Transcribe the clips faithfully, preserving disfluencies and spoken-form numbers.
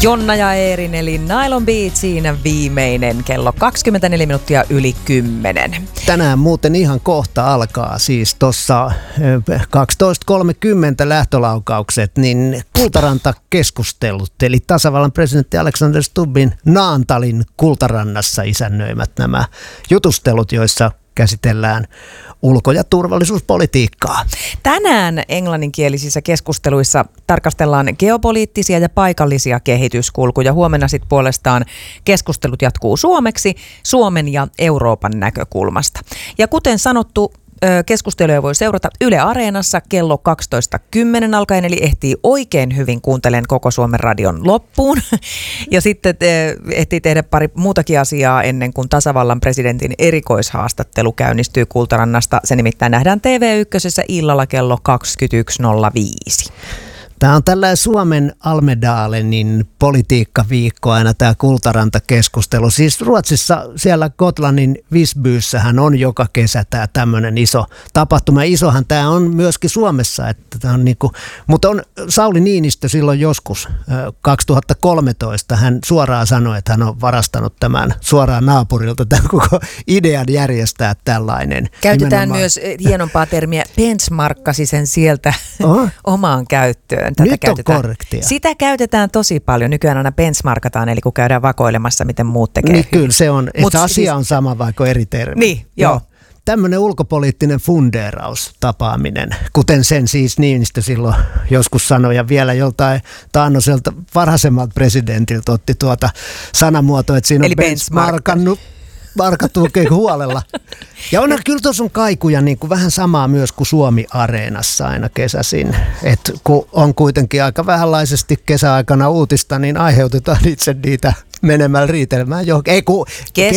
Jonna ja Eerin eli Nylon Beatsin viimeinen kello kaksikymmentäneljä minuuttia yli kymmenen. Tänään muuten ihan kohta alkaa siis tuossa kaksitoista kolmekymmentä lähtölaukaukset, niin Kultaranta-keskustelut, eli tasavallan presidentti Alexander Stubbin Naantalin Kultarannassa isännöimät nämä jutustelut, joissa käsitellään ulko- ja turvallisuuspolitiikkaa. Tänään englanninkielisissä keskusteluissa tarkastellaan geopoliittisia ja paikallisia kehityskulkuja. Huomenna sitten puolestaan keskustelut jatkuu suomeksi, Suomen ja Euroopan näkökulmasta. Ja kuten sanottu, keskusteluja voi seurata Yle Areenassa kello kaksitoista kymmenen alkaen, eli ehtii oikein hyvin kuuntelen koko Suomen radion loppuun. Ja sitten ehtii tehdä pari muutakin asiaa ennen kuin tasavallan presidentin erikoishaastattelu käynnistyy Kultarannasta. Se nimittäin nähdään T V yksi illalla kello kaksikymmentäyksi nolla viisi. Tämä on tällainen Suomen Almedalenin politiikkaviikko aina tämä Kultaranta-keskustelu. Siis Ruotsissa siellä Gotlannin Visbyssähän on joka kesä tämä tämmöinen iso tapahtuma. Isohan tämä on myöskin Suomessa, että tämä on niinku, mutta on Sauli Niinistö silloin joskus kaksituhattakolmetoista hän suoraan sanoi, että hän on varastanut tämän suoraan naapurilta tämän koko idean järjestää tällainen. Käytetään nimenomaan myös hienompaa termiä, benchmarkkasi sen sieltä oh. omaan käyttöön. Tätä Nyt käytetään. on korrektia. Sitä käytetään tosi paljon. Nykyään aina benchmarkataan, eli kun käydään vakoilemassa, miten muut tekee. Niin kyllä se on, että Mut asia siis on sama vaikka eri termi. Niin, joo. joo. Tämmöinen ulkopoliittinen fundeeraustapaaminen, kuten sen siis Niinistö silloin joskus sanoi, ja vielä joltain taannoiselta varhaisemmalta presidentiltä otti tuota sanamuotoa, että siinä on benchmarkannut. Markattu oikein huolella. Ja onhan kyllä tuossa on kaikuja niin kuin vähän samaa myös kuin Suomi-areenassa aina kesäisin. Että kun on kuitenkin aika vähänlaisesti kesäaikana uutista, niin aiheutetaan itse niitä menemällä riitelemään johonkin. Ei kun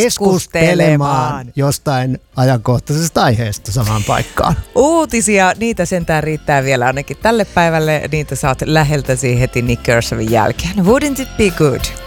keskustelemaan jostain ajankohtaisesta aiheesta samaan paikkaan. Uutisia, niitä sentään riittää vielä ainakin tälle päivälle. Niitä saat läheltäsi heti Nick Kershawin jälkeen. Wouldn't it be good?